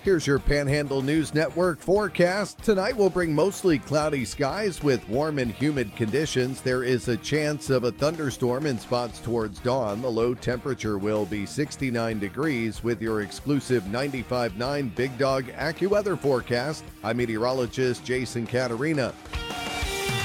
Here's your Panhandle News Network forecast. Tonight will bring mostly cloudy skies with warm and humid conditions. There is a chance of a thunderstorm in spots towards dawn. The low temperature will be 69 degrees with your exclusive 95.9 Big Dog AccuWeather forecast. I'm meteorologist Jason Caterina.